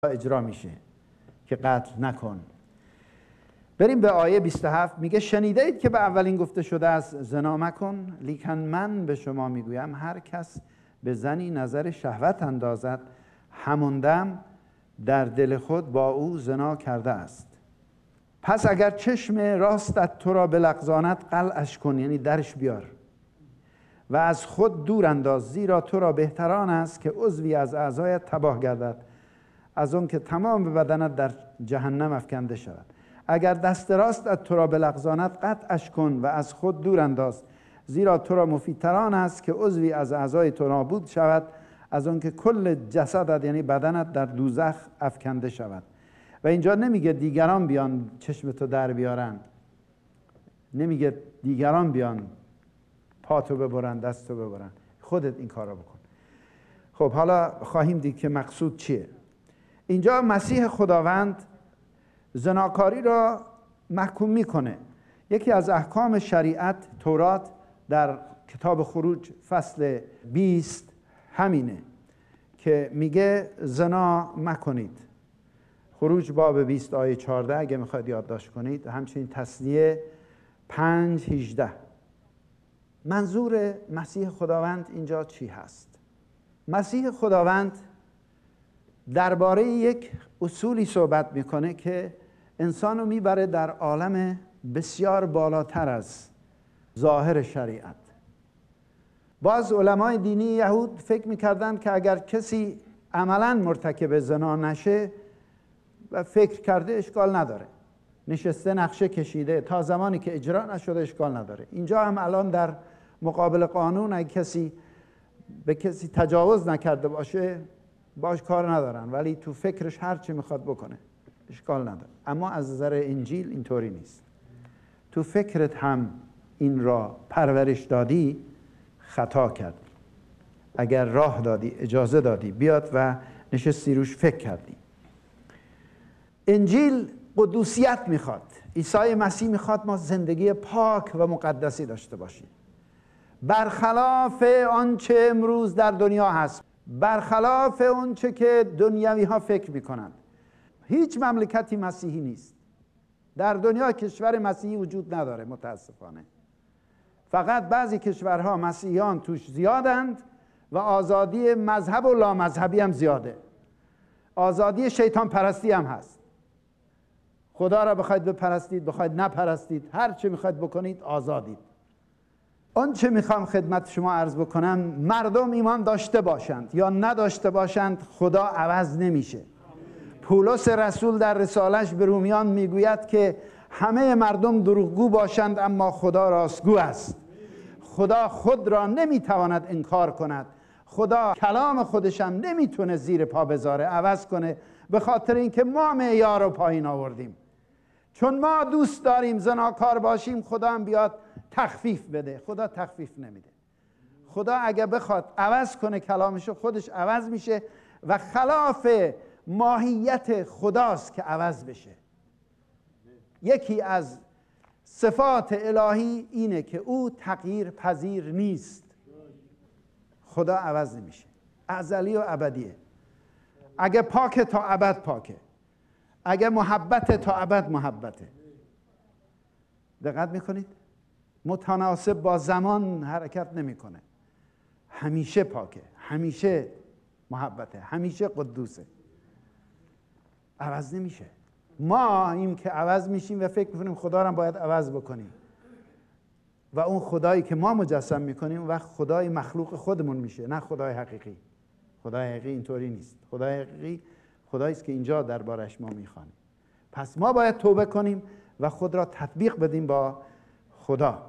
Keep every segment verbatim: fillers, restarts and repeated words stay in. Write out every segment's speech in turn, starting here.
اجرا میشه که قتل نکن. بریم به آیه بیست و هفت. میگه شنیده اید که به اولین گفته شده است زنا مکن، لیکن من به شما میگویم هر کس به زنی نظر شهوت اندازد همان دم در دل خود با او زنا کرده است. پس اگر چشم راستت تو را بلغزاند قلعش کن، یعنی درش بیار و از خود دور انداز، زیرا تو را بهتران است که عضوی از اعضایت تباه گردد از اون که تمام بدنت در جهنم افکنده شود. اگر دست راستت تو را بلغزاند قطعش کن و از خود دور انداز، زیرا تو را مفیدتران است که عضوی از اعضای تو نابود شود از اون که کل جسدت یعنی بدنت در دوزخ افکنده شود. و اینجا نمیگه دیگران بیان چشمتو در بیارن، نمیگه دیگران بیان پاتو ببرن، دستو ببرن، خودت این کارو بکن. خب حالا خواهیم دید که مقصود چیه. اینجا مسیح خداوند زناکاری را محکوم میکنه. یکی از احکام شریعت تورات در کتاب خروج فصل بیست همینه که میگه زنا مکنید. خروج باب بیست آیه چهارده اگه میخواید یادداشت کنید، همچنین تثنیه پنج هجده. منظور مسیح خداوند اینجا چی هست؟ مسیح خداوند درباره یک اصولی صحبت میکنه که انسانو میبره در عالم بسیار بالاتر از ظاهر شریعت. باز علمای دینی یهود فکر میکردند که اگر کسی عملاً مرتکب زنا نشه و فکر کرده اشکال نداره، نشسته نقشه کشیده تا زمانی که اجرا نشده اشکال نداره. اینجا هم الان در مقابل قانون اگه کسی به کسی تجاوز نکرده باشه باش کار ندارن، ولی تو فکرش هر چی میخواد بکنه اشکال نداره. اما از نظر انجیل اینطوری نیست. تو فکرت هم این را پرورش دادی خطا کردی. اگر راه دادی، اجازه دادی بیاد و نشستی روش فکر کردی. انجیل قدوسیت میخواد. عیسی مسیح میخواد ما زندگی پاک و مقدسی داشته باشیم، برخلاف آنچه امروز در دنیا هست، برخلاف آنچه که دنیوی ها فکر میکنند. هیچ مملکتی مسیحی نیست در دنیا. کشور مسیحی وجود نداره متاسفانه. فقط بعضی کشورها مسیحیان توش زیادند و آزادی مذهب و لامذهبی هم زیاده. آزادی شیطان پرستی هم هست. خدا را بخواید بپرستید، بخواید نپرستید، هر چه میخواید بکنید آزادید. آن چه میخوام خدمت شما عرض بکنم، مردم ایمان داشته باشند یا نداشته باشند خدا عوض نمیشه. پولس رسول در رسالش به رومیان میگوید که همه مردم دروغگو باشند اما خدا راستگو است. خدا خود را نمیتواند انکار کند. خدا کلام خودش هم نمیتونه زیر پا بذاره، عوض کنه، به خاطر اینکه ما معیار رو پایین آوردیم. چون ما دوست داریم زناکار باشیم خدا هم بیاد تخفیف بده. خدا تخفیف نمیده. خدا اگه بخواد عوض کنه کلامشو خودش عوض میشه و خلاف ماهیت خداست که عوض بشه. یکی از صفات الهی اینه که او تغییر پذیر نیست. خدا عوض نمیشه، ازلی و ابدیه. اگه پاکه تا ابد پاکه، اگه محبت تا ابد محبته. دقت میکنید؟ متناسب با زمان حرکت نمیکنه. همیشه پاکه، همیشه محبته، همیشه قدوسه، عوض نمیشه. ما این که عوض میشیم و فکر میکنیم خدا رو باید عوض بکنیم و اون خدایی که ما مجسم میکنیم وقت خدای مخلوق خودمون میشه، نه خدای حقیقی. خدای حقیقی اینطوری نیست. خدای حقیقی خدایی است که اینجا دربارش ما میخوانیم. پس ما باید توبه کنیم و خود را تطبیق بدیم با خدا.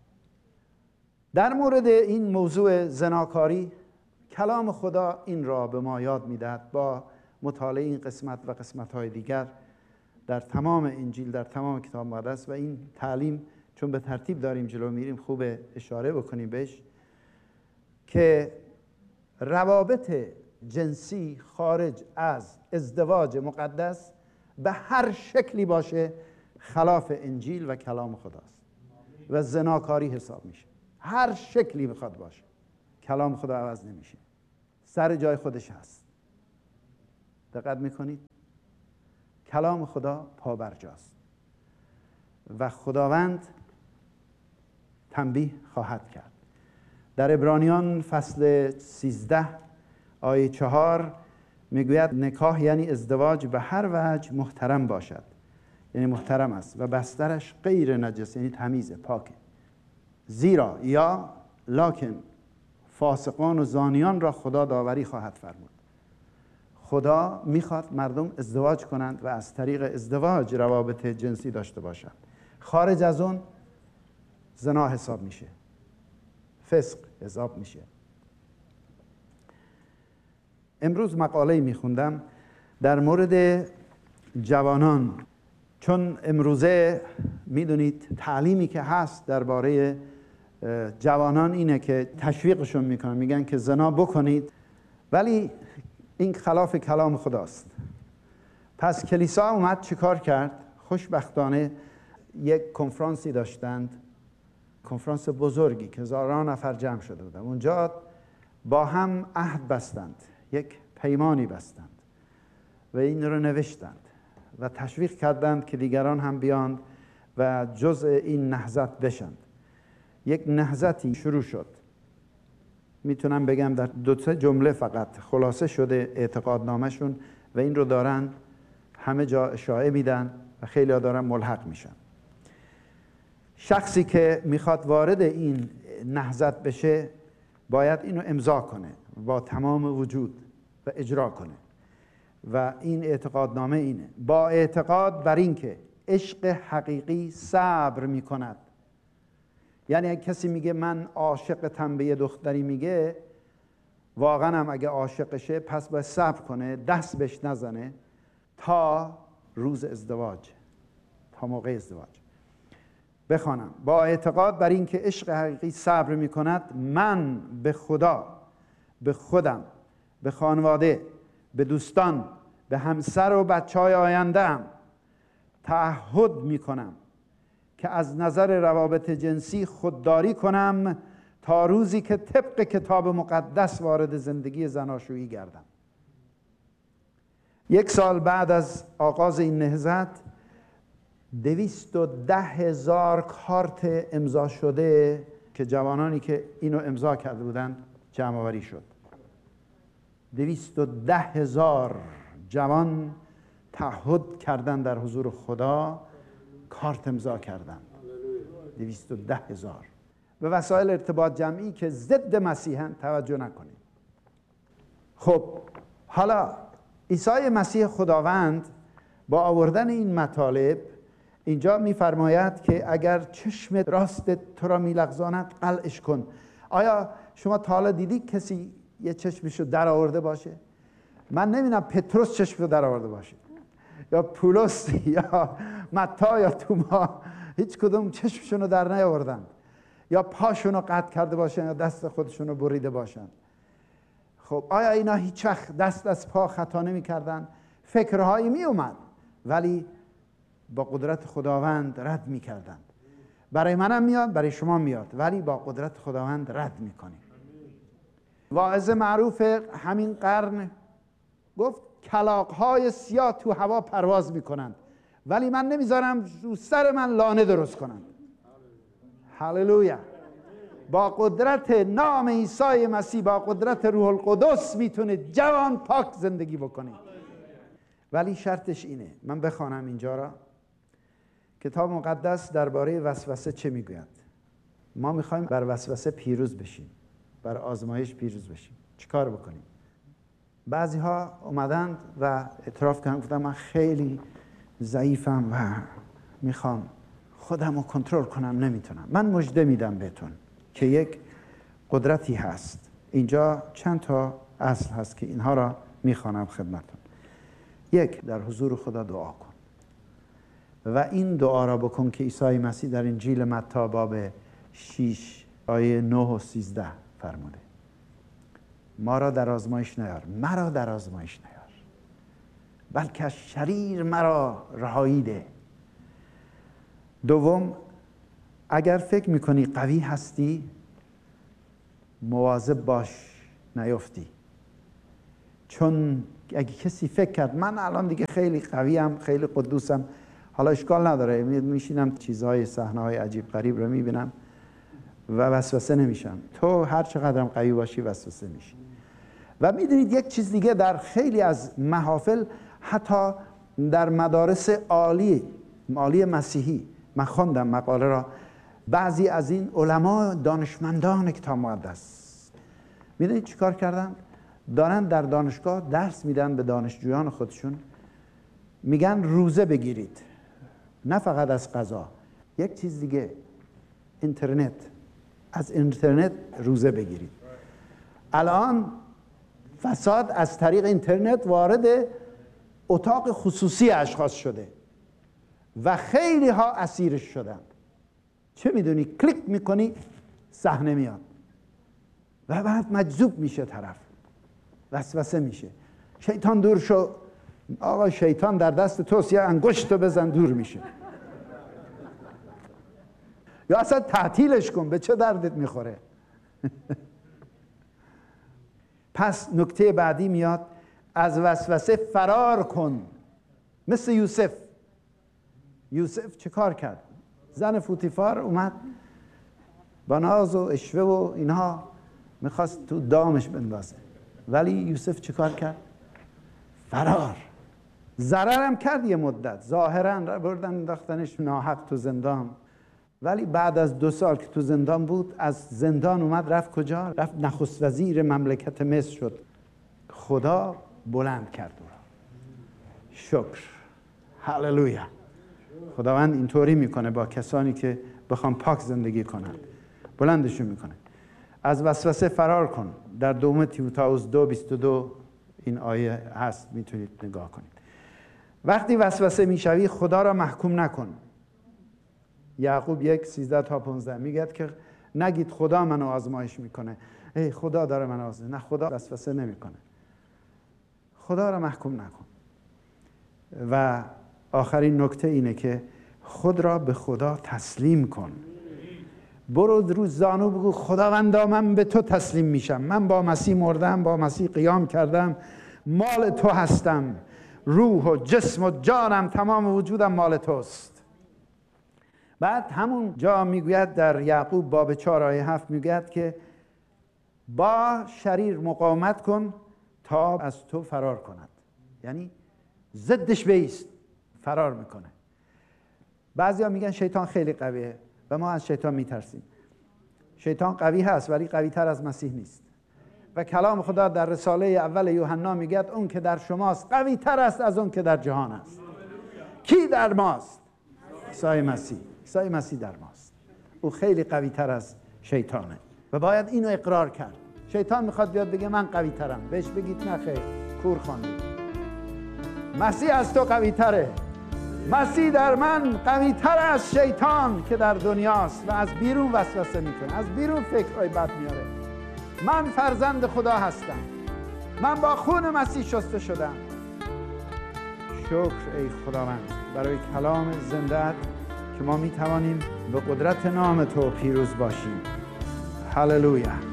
در مورد این موضوع زناکاری کلام خدا این را به ما یاد میدهد. با مطالعه این قسمت و قسمت‌های دیگر در تمام انجیل، در تمام کتاب مقدس و این تعلیم چون به ترتیب داریم جلو میریم خوبه اشاره بکنیم بهش که روابط جنسی خارج از ازدواج مقدس به هر شکلی باشه خلاف انجیل و کلام خداست و زناکاری حساب میشه. هر شکلی بخواد باشه کلام خدا عوض نمیشه، سر جای خودش هست. دقت میکنید؟ کلام خدا پابرجاست و خداوند تنبیه خواهد کرد. در عبرانیان فصل سیزده آیه چهار میگوید نکاح یعنی ازدواج به هر وجه محترم باشد، یعنی محترم است و بسترش غیر نجس، یعنی تمیزه، پاکه. زیرا یا لکن فاسقان و زانیان را خدا داوری خواهد فرمود. خدا میخواد مردم ازدواج کنند و از طریق ازدواج روابط جنسی داشته باشند. خارج از اون زنا حساب میشه، فسق حساب میشه. امروز مقاله میخوندم در مورد جوانان، چون امروزه میدونید تعلیمی که هست درباره جوانان اینه که تشویقشون میکنن، میگن که زنا بکنید، ولی این خلاف کلام خداست. پس کلیسا اومد چیکار کرد؟ خوشبختانه یک کنفرانسی داشتند، کنفرانس بزرگی که هزاران نفر جمع شده بودند. اونجا با هم عهد بستند، یک پیمانی بستند و این رو نوشتند و تشویق کردند که دیگران هم بیاند و جزء این نهضت بشند. یک نهضتی شروع شد. میتونم بگم در دو سه جمله فقط خلاصه شده اعتقادنامه‌شون و این رو دارن همه جا اشاعه میدن و خیلی ها دارن ملحق میشن. شخصی که میخواد وارد این نهضت بشه باید اینو امضا کنه با تمام وجود و اجرا کنه و این اعتقادنامه اینه: با اعتقاد بر این که عشق حقیقی صبر میکند. یعنی اگه کسی میگه من عاشقتم به یه دختری، میگه واقعا هم اگه عاشقشه پس باید صبر کنه، دست بهش نزنه تا روز ازدواج، تا موقع ازدواج. بخوانم: با اعتقاد بر این که عشق حقیقی صبر میکند، من به خدا، به خودم، به خانواده، به دوستان، به همسر و بچهای آینده‌ام تعهد میکنم که از نظر روابط جنسی خودداری کنم تا روزی که طبق کتاب مقدس وارد زندگی زناشویی گردم. یک سال بعد از آغاز این نهضت دویست و ده هزار کارت امضا شده که جوانانی که اینو امضا کرده بودند جمع آوری شد. دویست و ده هزار جوان تعهد کردند در حضور خدا، کارت امضا کردند. دویست و ده هزار. به وسایل ارتباط جمعی که ضد مسیحن توجه نکنید. خب حالا عیسی مسیح خداوند با آوردن این مطالب اینجا میفرماید که اگر چشم راست تو را میلغزاند قلعش کن. آیا شما تا حالا دیدی کسی یه چشمشو در آورده باشه؟ من نمیدونم پتروس چشمشو در آورده باشه یا پولس یا متی یا توما، هیچ کدوم چشمشونو در نیاوردن، یا پاشونو قطع کرده باشن یا دست خودشونو بریده باشن. خب آیا اینا هیچ وقت دست از پا خطا نمی کردن؟ فکرهایی می اومد ولی با قدرت خداوند رد می کردن. برای منم میاد، برای شما میاد، ولی با قدرت خداوند رد می کنیم. واعظ معروف همین قرن گفت کلاغ‌های سیاه تو هوا پرواز می کنند ولی من نمیذارم رو سر من لانه درست کنند. هللویا. با قدرت نام عیسی مسیح، با قدرت روح القدس میتونه جوان پاک زندگی بکنه. ولی شرطش اینه، من بخوانم اینجا را. کتاب مقدس درباره وسوسه چه میگوید؟ ما میخوایم بر وسوسه پیروز بشیم، بر آزمایش پیروز بشیم. چیکار بکنیم؟ بعضی ها اومدند و اعتراف کردن، گفتن من خیلی ضعیفم و میخوام خودم رو کنترل کنم، نمیتونم. من مژده میدم بهتون که یک قدرتی هست. اینجا چند تا اصل هست که اینها را میخوانم خدمتون. یک، در حضور خدا دعا کن و این دعا را بکن که عیسی مسیح در انجیل متی باب شش آیه نه و سیزده فرموده: ما را در آزمایش نیار، مرا در آزمایش نیار، بلکه شریر مرا رهایی ده. دوم، اگر فکر میکنی قوی هستی مواظب باش نیفتی. چون اگه کسی فکر کرد من الان دیگه خیلی قویم، خیلی قدوسم، حالا اشکال نداره، میشینم چیزهای صحنه‌های عجیب غریب رو میبینم و وسوسه نمیشم. تو هر چقدرم قوی باشی وسوسه میشی. و میدونید یک چیز دیگه، در خیلی از محافل، حتی در مدارس عالی عالی مسیحی، من خوندم مقاله را، بعضی از این علما دانشمندان کتاب مقدس میدونید چیکار کردن؟ دارن در دانشگاه درس میدن به دانشجویان خودشون، میگن روزه بگیرید، نه فقط از غذا، یک چیز دیگه، اینترنت، از اینترنت روزه بگیرید. الان فساد از طریق اینترنت وارد اتاق خصوصی اشخاص شده و خیلی ها اسیرش شدن. چه میدونی؟ کلیک میکنی صحنه میاد و بعد مجذوب میشه طرف، وسوسه میشه. شیطان دور شو، آقا شیطان در دست توست، یا انگشتو بزن دور میشه. یا اصلا تعطیلش کن، به چه دردت میخوره؟ پس نکته بعدی میاد، از وسوسه فرار کن، مثل یوسف. یوسف چه کار کرد؟ زن فوتیفار اومد با ناز و اشوه و اینها میخواست تو دامش بندازه، ولی یوسف چه کار کرد؟ فرار. ضررم کرد یه مدت، ظاهرا بردن انداختنش ناحق تو زندان، ولی بعد از دو سال که تو زندان بود، از زندان اومد رفت کجا؟ رفت نخست وزیر مملکت مصر شد. خدا بلند کرد او را. شکر، هللویا. خداوند اینطوری میکنه با کسانی که بخوام پاک زندگی کنن، بلندشون میکنه. از وسوسه فرار کن. در دوم تیموتائوس دو بیست و دو این آیه هست، میتونید نگاه کنید. وقتی وسوسه میشوی خدا را محکوم نکن. یعقوب یک سیزده تا پانزده میگه که نگید خدا منو آزمایش میکنه، ای خدا داره منو آزمایش. نه، خدا وسوسه نمیکنه. خدا را محکوم نکن. و آخرین نکته اینه که خود را به خدا تسلیم کن. برو رو زانو بگو خداوندا من به تو تسلیم میشم، من با مسیح مردم، با مسیح قیام کردم، مال تو هستم، روح و جسم و جانم، تمام وجودم مال توست. بعد همون جا میگوید در یعقوب باب چهار آیه هفت میگوید که با شریر مقاومت کن تا از تو فرار کند. یعنی ضدش بایست، فرار میکنه. بعضیا میگن شیطان خیلی قویه و ما از شیطان میترسیم. شیطان قوی هست ولی قوی تر از مسیح نیست. و کلام خدا در رساله اول یوحنا میگه اون که در شماست قوی تر است از اون که در جهان است. کی در ماست؟ عیسی مسیح. عیسی مسیح در ماست. او خیلی قوی تر از شیطانه و باید اینو اقرار کرد. شیطان میخواد بیاد بگه من قوی ترم، بهش بگید نه خیر، کور خواندید. مسیح از تو قوی تره. مسیح در من قوی تر از شیطان که در دنیاست و از بیرون وسوسه میکنه، از بیرون فکرهای بد میاره. من فرزند خدا هستم، من با خون مسیح شسته شدم. شکر ای خداوند برای کلام زنده‌ات که ما میتوانیم به قدرت نام تو پیروز باشیم. هللویا.